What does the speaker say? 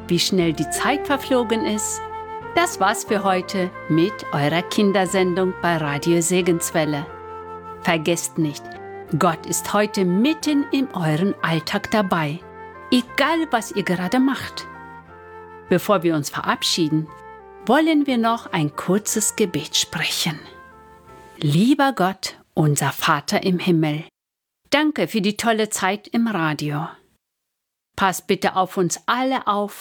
wie schnell die Zeit verflogen ist. Das war's für heute mit eurer Kindersendung bei Radio Segenswelle. Vergesst nicht, Gott ist heute mitten in euren Alltag dabei, egal was ihr gerade macht. Bevor wir uns verabschieden, wollen wir noch ein kurzes Gebet sprechen. Lieber Gott, unser Vater im Himmel, danke für die tolle Zeit im Radio. Pass bitte auf uns alle auf